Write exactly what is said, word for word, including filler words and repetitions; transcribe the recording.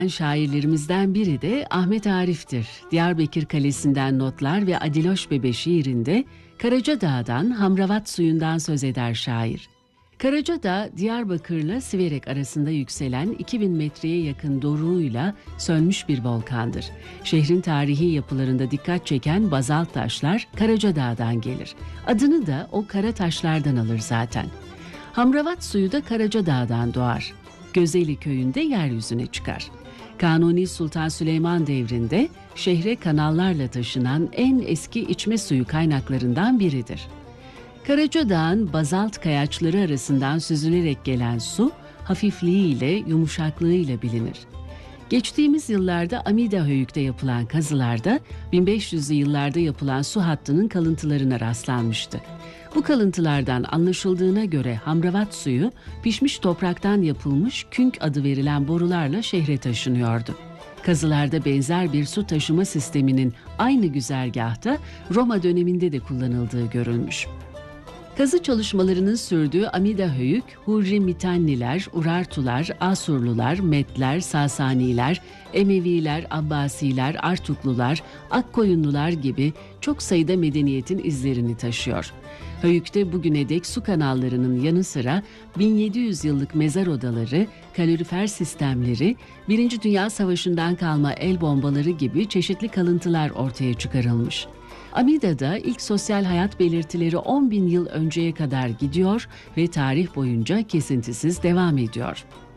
Şairlerimizden biri de Ahmet Arif'tir. Diyarbakır Kalesi'nden Notlar ve Adiloş Bebe şiirinde Karacadağ'dan, Hamravat suyundan söz eder şair. Karacadağ, Diyarbakır'la Siverek arasında yükselen iki bin metreye yakın doruğuyla sönmüş bir volkandır. Şehrin tarihi yapılarında dikkat çeken bazalt taşlar Karacadağ'dan gelir. Adını da o kara taşlardan alır zaten. Hamravat suyu da Karacadağ'dan doğar. Gözeli köyünde yeryüzüne çıkar. Kanuni Sultan Süleyman devrinde şehre kanallarla taşınan en eski içme suyu kaynaklarından biridir. Karacadağ'ın bazalt kayaçları arasından süzülerek gelen su, hafifliğiyle, yumuşaklığıyla bilinir. Geçtiğimiz yıllarda Amidahöyük'te yapılan kazılarda bin beş yüzlü yıllarda yapılan su hattının kalıntılarına rastlanmıştı. Bu kalıntılardan anlaşıldığına göre Hamravat suyu pişmiş topraktan yapılmış künk adı verilen borularla şehre taşınıyordu. Kazılarda benzer bir su taşıma sisteminin aynı güzergahta Roma döneminde de kullanıldığı görülmüş. Kazı çalışmalarının sürdüğü Amidahöyük, Hurri Mitanniler, Urartular, Asurlular, Medler, Sasaniler, Emeviler, Abbasiler, Artuklular, Akkoyunlular gibi çok sayıda medeniyetin izlerini taşıyor. Höyük'te bugüne dek su kanallarının yanı sıra bin yedi yüz yıllık mezar odaları, kalorifer sistemleri, Birinci Dünya Savaşı'ndan kalma el bombaları gibi çeşitli kalıntılar ortaya çıkarılmış. Amida'da ilk sosyal hayat belirtileri on bin yıl önceye kadar gidiyor ve tarih boyunca kesintisiz devam ediyor.